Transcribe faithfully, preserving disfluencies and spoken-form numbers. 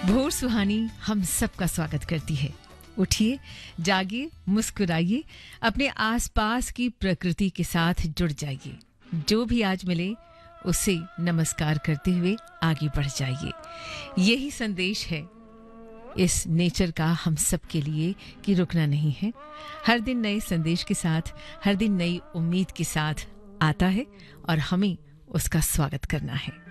भोर सुहानी हम सबका स्वागत करती है। उठिए, जागिए, मुस्कुराइए, अपने आसपास की प्रकृति के साथ जुड़ जाइए। जो भी आज मिले उसे नमस्कार करते हुए आगे बढ़ जाइए। यही संदेश है इस नेचर का हम सब के लिए कि रुकना नहीं है। हर दिन नए संदेश के साथ, हर दिन नई उम्मीद के साथ आता है और हमें उसका स्वागत करना है।